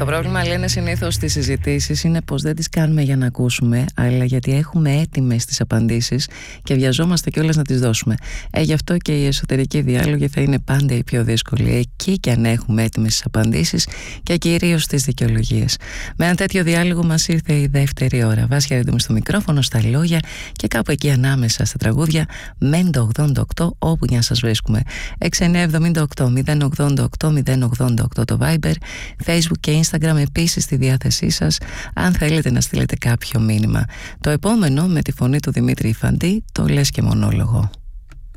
Το πρόβλημα, λένε συνήθως στις συζητήσεις, είναι πως δεν τις κάνουμε για να ακούσουμε, αλλά γιατί έχουμε έτοιμες τις απαντήσεις και βιαζόμαστε κιόλας να τις δώσουμε. Γι' αυτό και οι εσωτερικοί διάλογοι θα είναι πάντα οι πιο δύσκολοι, εκεί κι αν έχουμε έτοιμες τις απαντήσεις και κυρίως τις δικαιολογίες. Με ένα τέτοιο διάλογο μας ήρθε η δεύτερη ώρα. Βάσια Ρέντομη στο μικρόφωνο, στα λόγια και κάπου εκεί ανάμεσα στα τραγούδια, Μέντο 88, όπου για να σας βρίσκουμε. 6978 088 088 το Viber, Facebook και Instagram επίσης στη διάθεσή σας, αν θέλετε να στείλετε κάποιο μήνυμα. Το επόμενο με τη φωνή του Δημήτρη Ιφαντή, το λες και μονόλογο.